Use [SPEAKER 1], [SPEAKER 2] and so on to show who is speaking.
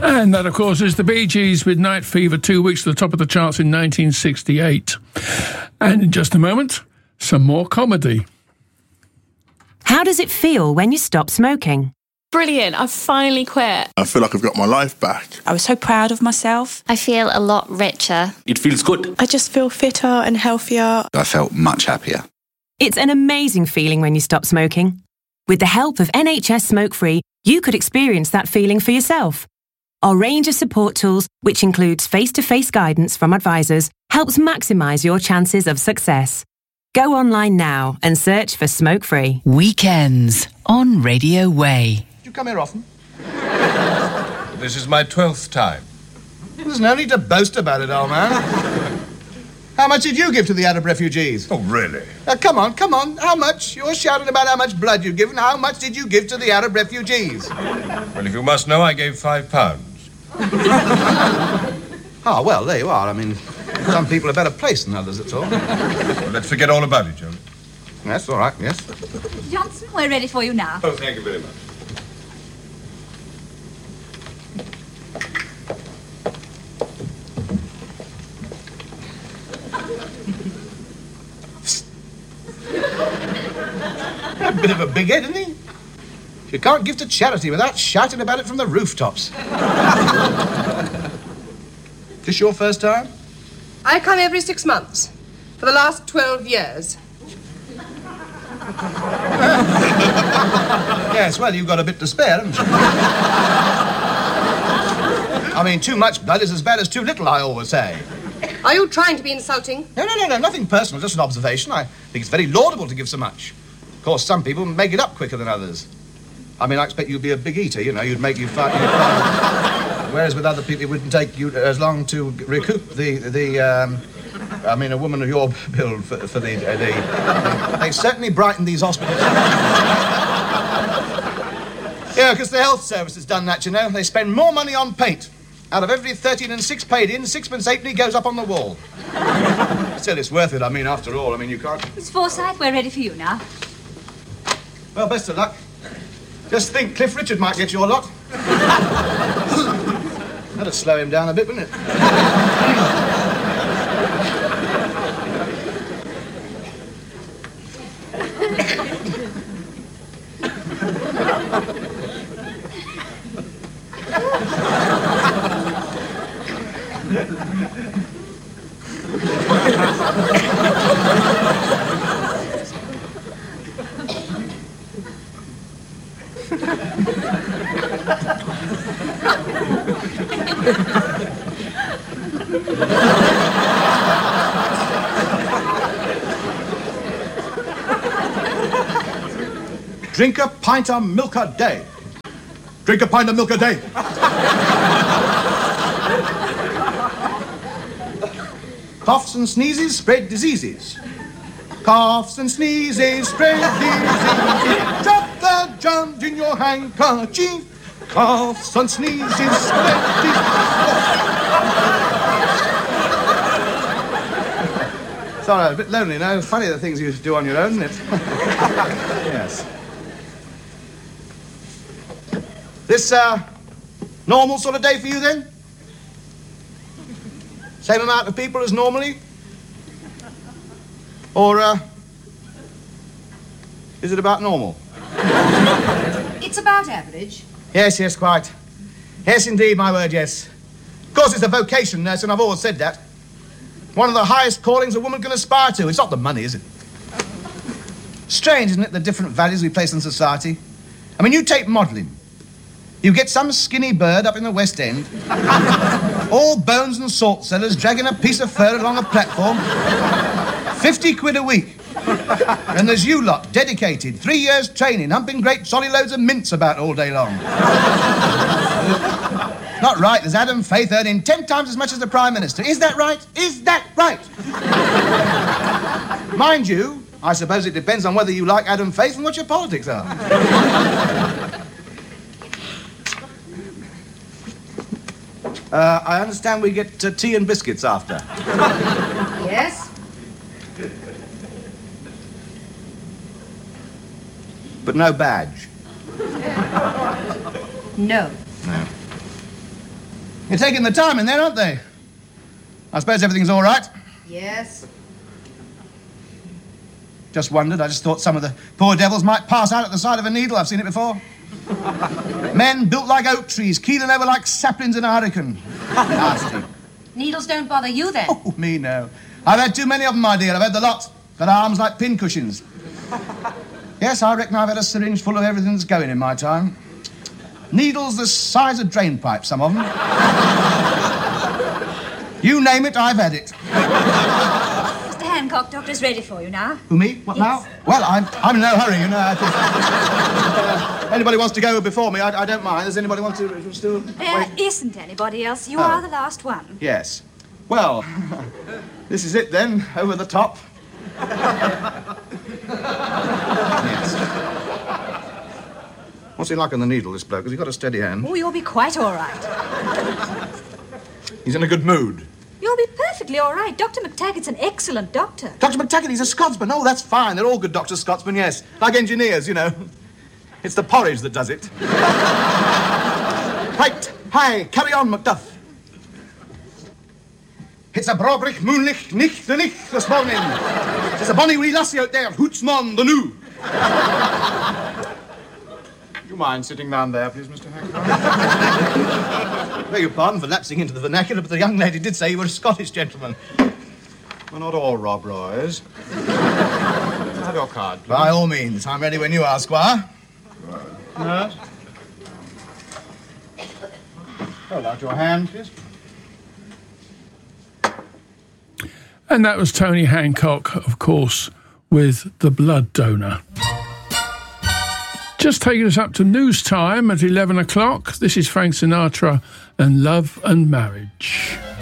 [SPEAKER 1] And that, of course, is the Bee Gees with Night Fever, 2 weeks to the top of the charts in 1968. And in just a moment, some more comedy.
[SPEAKER 2] How does it feel when you stop smoking?
[SPEAKER 3] Brilliant, I've finally quit.
[SPEAKER 4] I feel like I've got my life back.
[SPEAKER 5] I was so proud of myself.
[SPEAKER 6] I feel a lot richer.
[SPEAKER 7] It feels good.
[SPEAKER 8] I just feel fitter and healthier.
[SPEAKER 9] I felt much happier.
[SPEAKER 2] It's an amazing feeling when you stop smoking. With the help of NHS Smoke Free, you could experience that feeling for yourself. Our range of support tools, which includes face-to-face guidance from advisors, helps maximise your chances of success. Go online now and search for Smoke Free.
[SPEAKER 10] Weekends on Radio Way.
[SPEAKER 11] Do you come here often?
[SPEAKER 12] This is my 12th time.
[SPEAKER 11] There's no need to boast about it, old man. How much did you give to the Arab refugees?
[SPEAKER 12] Oh, really?
[SPEAKER 11] Come on. How much? You're shouting about how much blood you've given. How much did you give to the Arab refugees?
[SPEAKER 12] Well, if you must know, I gave £5.
[SPEAKER 11] Oh, well, there you are. I mean, some people are better placed than others, that's all.
[SPEAKER 12] Well, let's forget all about it, John.
[SPEAKER 11] Yes, all right, yes.
[SPEAKER 13] Johnson, we're ready for you now.
[SPEAKER 12] Oh, thank you very much.
[SPEAKER 11] A bit of a big head, isn't he? You can't give to charity without shouting about it from the rooftops. This your first time?
[SPEAKER 14] I come every 6 months. For the last 12 years.
[SPEAKER 11] Yes, well, you've got a bit to spare, haven't you? I mean, too much blood is as bad as too little, I always say.
[SPEAKER 14] Are you trying to be insulting?
[SPEAKER 11] No, nothing personal, just an observation. I think it's very laudable to give so much. Of course, some people make it up quicker than others. I mean, I expect you'd be a big eater, you know, you'd make you fight. Whereas with other people, it wouldn't take you as long to recoup I mean, a woman of your build for the they certainly brighten these hospitals. Yeah, because the health service has done that, you know. They spend more money on paint. Out of every 13 and 6 paid in, 6pence halfpenny goes up on the wall. Still, it's worth it, I mean, after all. I mean, you can't...
[SPEAKER 13] Miss Forsyth, we're ready for you now.
[SPEAKER 11] Well, best of luck. Just think, Cliff Richard might get your lot. That'd slow him down a bit, wouldn't it? Drink a pint of milk a day. Drink a pint of milk a day. Coughs and sneezes spread diseases. Coughs and sneezes spread diseases. Drop the germs in your handkerchief. Coughs and sneezes spread diseases. Sorry, I was a bit lonely now. Funny the things you do on your own, isn't it? Yes. This, normal sort of day for you, then? Same amount of people as normally? Or, is it about normal?
[SPEAKER 13] It's about average.
[SPEAKER 11] Yes, quite. Yes, indeed, my word, yes. Of course, it's a vocation, nurse, and I've always said that. One of the highest callings a woman can aspire to. It's not the money, is it? Strange, isn't it, the different values we place in society? I mean, you take modelling. You get some skinny bird up in the West End, all bones and salt cellars dragging a piece of fur along a platform, 50 quid a week. And there's you lot, dedicated, 3 years training, humping great solid loads of mints about all day long. Not right, there's Adam Faith earning 10 times as much as the Prime Minister. Is that right? Is that right? Mind you, I suppose it depends on whether you like Adam Faith and what your politics are. I understand we get tea and biscuits after.
[SPEAKER 13] Yes?
[SPEAKER 11] But no badge.
[SPEAKER 13] No.
[SPEAKER 11] No. You're taking the time in there, aren't they? I suppose everything's all right.
[SPEAKER 13] Yes.
[SPEAKER 11] Just wondered. I just thought some of the poor devils might pass out at the sight of a needle. I've seen it before. Men built like oak trees, keeling over like saplings in a hurricane. Nasty.
[SPEAKER 13] Needles don't bother you then?
[SPEAKER 11] Oh, me no. I've had too many of them, my dear. I've had the lot. Got arms like pincushions. Yes, I reckon I've had a syringe full of everything that's going in my time. Needles the size of drain pipes, some of them. You name it, I've had it.
[SPEAKER 13] Mr. Hancock, doctor's ready for you now.
[SPEAKER 11] Who, me? What now? Well, I'm in no hurry, you know. Anybody wants to go before me, I don't mind. Does anybody want to still
[SPEAKER 13] There isn't anybody else. You are the last one.
[SPEAKER 11] Yes. Well, this is it then, over the top. Yes. What's he like on the needle, this bloke? Has he got a steady hand?
[SPEAKER 13] Oh, you'll be quite all right.
[SPEAKER 11] He's in a good mood.
[SPEAKER 13] You'll be perfectly all right. Dr. McTaggart's an excellent doctor.
[SPEAKER 11] Dr. McTaggart, he's a Scotsman. Oh, that's fine. They're all good doctors, Scotsmen, yes. Like engineers, you know. It's the porridge that does it. Right. Hi, carry on, Macduff. It's a brobrick moonlich nicht the nicht this morning. There's a bonny wee lassie out there, hoots mon the new. You mind sitting down there, please, Mr. Hancock? Beg your pardon for lapsing into the vernacular, but the young lady did say you were a Scottish gentleman. Well, not all Rob Royers. Have your card, please. By all means. I'm ready when you are, Squire. Yes. Hold out your hand, please.
[SPEAKER 1] And that was Tony Hancock, of course, with The Blood Donor. Just taking us up to news time at 11 o'clock. This is Frank Sinatra and Love and Marriage.